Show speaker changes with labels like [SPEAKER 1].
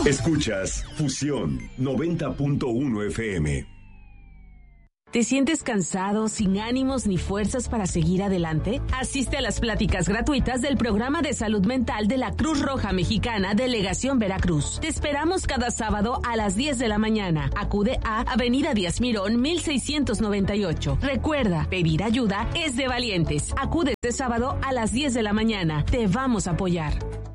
[SPEAKER 1] Escuchas Fusión 90.1 FM.
[SPEAKER 2] ¿Te sientes cansado, sin ánimos ni fuerzas para seguir adelante? Asiste a las pláticas gratuitas del Programa de Salud Mental de la Cruz Roja Mexicana, Delegación Veracruz. Te esperamos cada sábado a las 10 de la mañana. Acude a Avenida Díaz Mirón, 1698. Recuerda, pedir ayuda es de valientes. Acude este sábado a las 10 de la mañana. Te vamos a apoyar.